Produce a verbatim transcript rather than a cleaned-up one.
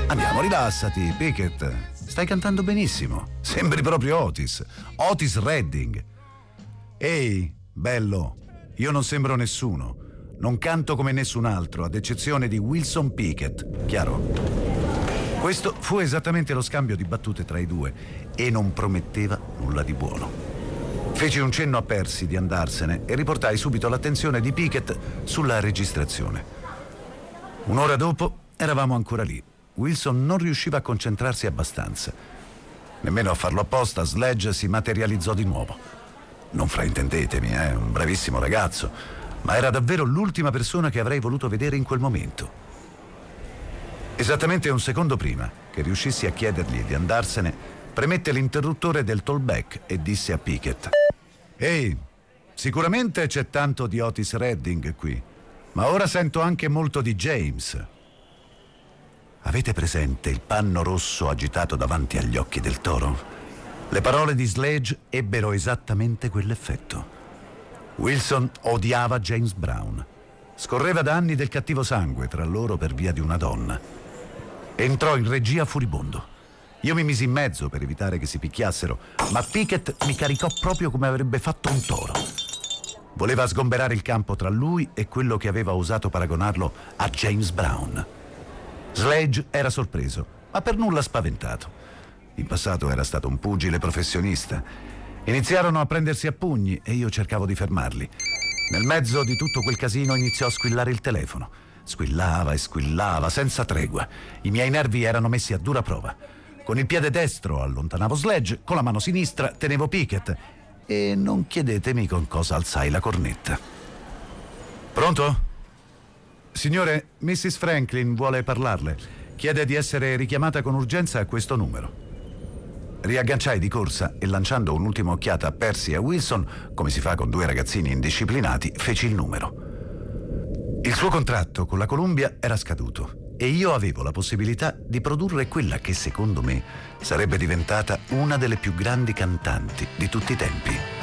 Andiamo, rilassati, Pickett. Stai cantando benissimo. Sembri proprio Otis. Otis Redding. Ehi, bello, io non sembro nessuno. Non canto come nessun altro, ad eccezione di Wilson Pickett. Chiaro? Questo fu esattamente lo scambio di battute tra i due e non prometteva nulla di buono. Feci un cenno a Percy di andarsene e riportai subito l'attenzione di Pickett sulla registrazione. Un'ora dopo eravamo ancora lì. Wilson non riusciva a concentrarsi abbastanza. Nemmeno a farlo apposta, Sledge si materializzò di nuovo. Non fraintendetemi, è eh, un bravissimo ragazzo, ma era davvero l'ultima persona che avrei voluto vedere in quel momento. Esattamente un secondo prima che riuscissi a chiedergli di andarsene, premette l'interruttore del talkback e disse a Pickett: «Ehi, sicuramente c'è tanto di Otis Redding qui, ma ora sento anche molto di James. Avete presente il panno rosso agitato davanti agli occhi del toro?» Le parole di Sledge ebbero esattamente quell'effetto. Wilson odiava James Brown. Scorreva da anni del cattivo sangue tra loro per via di una donna. Entrò in regia furibondo. Io mi misi in mezzo per evitare che si picchiassero, ma Pickett mi caricò proprio come avrebbe fatto un toro. Voleva sgomberare il campo tra lui e quello che aveva osato paragonarlo a James Brown. Sledge era sorpreso, ma per nulla spaventato. In passato era stato un pugile professionista. Iniziarono a prendersi a pugni e io cercavo di fermarli. Nel mezzo di tutto quel casino iniziò a squillare il telefono. Squillava e squillava senza tregua. I miei nervi erano messi a dura prova. Con il piede destro allontanavo Sledge, con la mano sinistra tenevo Pickett e non chiedetemi con cosa alzai la cornetta. Pronto? Signore, missus Franklin vuole parlarle. Chiede di essere richiamata con urgenza a questo numero. Riagganciai di corsa e lanciando un'ultima occhiata a Percy e a Wilson, come si fa con due ragazzini indisciplinati, feci il numero. Il suo contratto con la Columbia era scaduto e io avevo la possibilità di produrre quella che secondo me sarebbe diventata una delle più grandi cantanti di tutti i tempi.